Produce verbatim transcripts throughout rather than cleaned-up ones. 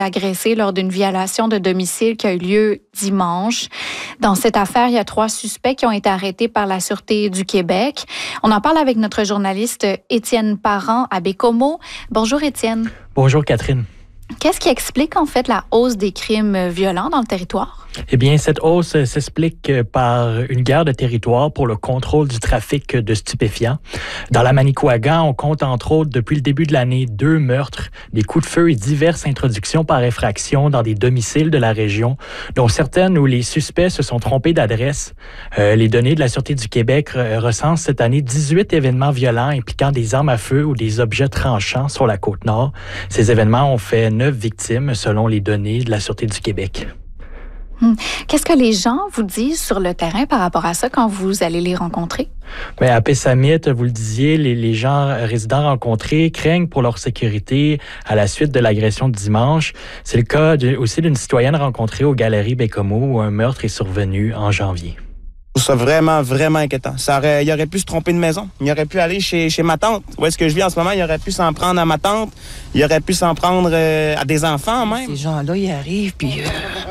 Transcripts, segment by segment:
agressé lors d'une violation de domicile qui a eu lieu dimanche. Dans cette affaire, il y a trois suspects qui ont été arrêtés par la Sûreté du Québec. On en parle avec notre journaliste Étienne Parent à Baie-Comeau. Bonjour Étienne. Bonjour Catherine. Qu'est-ce qui explique en fait la hausse des crimes violents dans le territoire? Eh bien, cette hausse s'explique par une guerre de territoire pour le contrôle du trafic de stupéfiants. Dans la Manicouagan, on compte entre autres depuis le début de l'année deux meurtres, des coups de feu et diverses introductions par effraction dans des domiciles de la région, dont certaines où les suspects se sont trompés d'adresse. Euh, les données de la Sûreté du Québec recensent cette année dix-huit événements violents impliquant des armes à feu ou des objets tranchants sur la Côte-Nord. Ces événements ont fait neuf victimes selon les données de la Sûreté du Québec. Qu'est-ce que les gens vous disent sur le terrain par rapport à ça quand vous allez les rencontrer? Bien, à Pessamit, vous le disiez, les, les gens résidents rencontrés craignent pour leur sécurité à la suite de l'agression de dimanche. C'est le cas de, aussi d'une citoyenne rencontrée aux Galeries Baie-Comeau où un meurtre est survenu en janvier. Je trouve ça vraiment, vraiment inquiétant. Ça aurait, il aurait pu se tromper de maison. Il aurait pu aller chez, chez ma tante. Où est-ce que je vis en ce moment? Il aurait pu s'en prendre à ma tante. Il aurait pu s'en prendre euh, à des enfants même. Ces gens-là, ils arrivent, puis... Euh...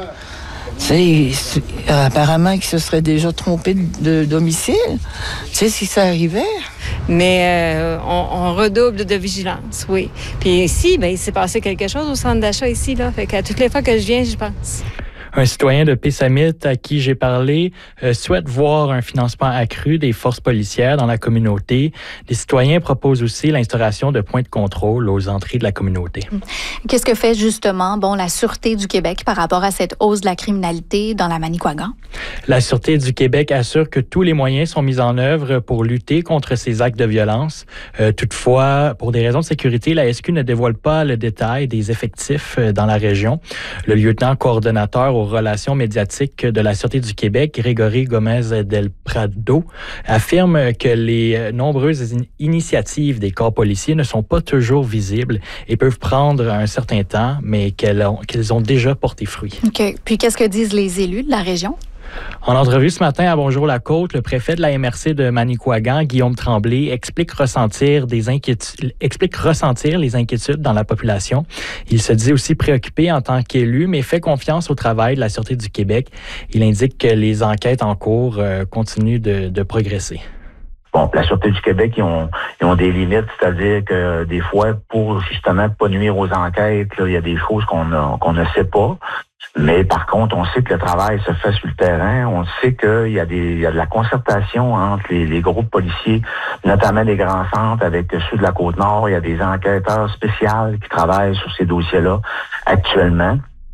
Tu sais, euh, apparemment qu'ils se seraient déjà trompés de, de domicile. Tu sais, si ça arrivait. Mais euh, on, on redouble de vigilance, oui. Puis ici, ben, il s'est passé quelque chose au centre d'achat ici, là. Fait qu'à toutes les fois que je viens, j'y pense. Un citoyen de Pessamit à qui j'ai parlé euh, souhaite voir un financement accru des forces policières dans la communauté. Les citoyens proposent aussi l'instauration de points de contrôle aux entrées de la communauté. Qu'est-ce que fait justement bon, la Sûreté du Québec par rapport à cette hausse de la criminalité dans la Manicouagan? La Sûreté du Québec assure que tous les moyens sont mis en œuvre pour lutter contre ces actes de violence. Euh, toutefois, pour des raisons de sécurité, la S Q ne dévoile pas le détail des effectifs dans la région. Le lieutenant coordonnateur aux relations médiatiques de la Sûreté du Québec, Grégory Gomez del Prado, affirme que les nombreuses in- initiatives des corps policiers ne sont pas toujours visibles et peuvent prendre un certain temps, mais qu'elles ont, qu'elles ont déjà porté fruit. OK. Puis qu'est-ce que disent les élus de la région? En entrevue ce matin à Bonjour la Côte, le préfet de la M R C de Manicouagan, Guillaume Tremblay, explique ressentir, des inquiétudes, explique ressentir les inquiétudes dans la population. Il se dit aussi préoccupé en tant qu'élu, mais fait confiance au travail de la Sûreté du Québec. Il indique que les enquêtes en cours euh, continuent de, de progresser. Bon, la Sûreté du Québec, ils ont, ils ont des limites, c'est-à-dire que des fois, pour justement pas nuire aux enquêtes, là, il y a des choses qu'on a, qu'on ne sait pas. Mais par contre, on sait que le travail se fait sur le terrain. On sait qu'il y a des, il y a de la concertation entre les, les groupes policiers, notamment les grands centres avec ceux de la Côte-Nord. Il y a des enquêteurs spéciaux qui travaillent sur ces dossiers-là actuellement.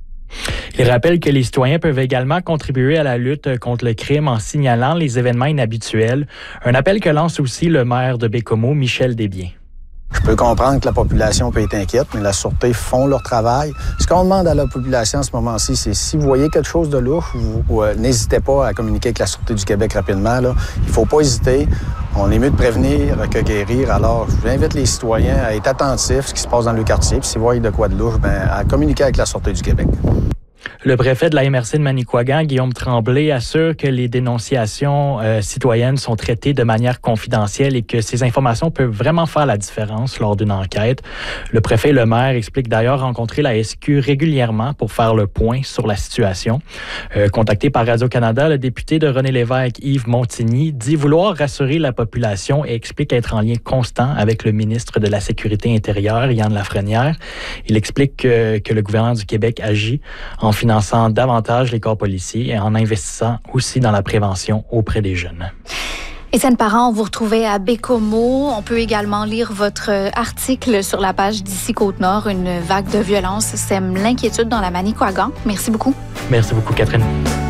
Il rappelle que les citoyens peuvent également contribuer à la lutte contre le crime en signalant les événements inhabituels. Un appel que lance aussi le maire de Baie-Comeau, Michel Desbiens. Je peux comprendre que la population peut être inquiète, mais la Sûreté font leur travail. Ce qu'on demande à la population en ce moment-ci, c'est si vous voyez quelque chose de louche, vous, vous, euh, n'hésitez pas à communiquer avec la Sûreté du Québec rapidement. Là. Il ne faut pas hésiter. On est mieux de prévenir que guérir. Alors, je vous invite les citoyens à être attentifs à ce qui se passe dans le quartier. Puis si vous voyez de quoi de louche, ben, à communiquer avec la Sûreté du Québec. Le préfet de la M R C de Manicouagan, Guillaume Tremblay, assure que les dénonciations euh, citoyennes sont traitées de manière confidentielle et que ces informations peuvent vraiment faire la différence lors d'une enquête. Le préfet et le maire expliquent d'ailleurs rencontrer la S Q régulièrement pour faire le point sur la situation. Euh, contacté par Radio-Canada, le député de René-Lévesque, Yves Montigny, dit vouloir rassurer la population et explique être en lien constant avec le ministre de la Sécurité intérieure, Yann Lafrenière. Il explique que, que le gouvernement du Québec agit en finançant davantage les corps policiers et en investissant aussi dans la prévention auprès des jeunes. Étienne Parent, vous retrouvez à Baie-Comeau. On peut également lire votre article sur la page d'Ici Côte-Nord. Une vague de violence sème l'inquiétude dans la Manicouagan. Merci beaucoup. Merci beaucoup, Catherine.